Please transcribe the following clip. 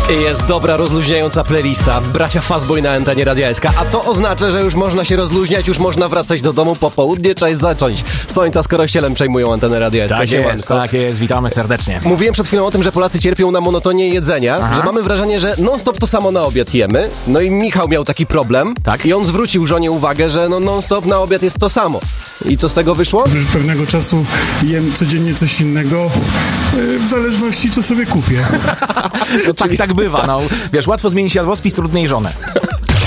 Jest dobra, rozluźniająca playlista. Bracia Fazboy na antenie Radia SK. A to oznacza, że już można się rozluźniać, już można wracać do domu po południe. Czas zacząć. Sońta z Korościelem przejmują antenę Radia SK. Tak jest, witamy serdecznie. Mówiłem przed chwilą o tym, że Polacy cierpią na monotonię jedzenia, że mamy wrażenie, że non-stop to samo na obiad jemy. No i Michał miał taki problem. Tak. I on zwrócił żonie uwagę, że non-stop na obiad jest to samo. I co z tego wyszło? Już pewnego czasu jem codziennie coś innego, w zależności co sobie kupię. No tak bywa, no. Wiesz, łatwo zmienić jadłospis, trudniej żonę.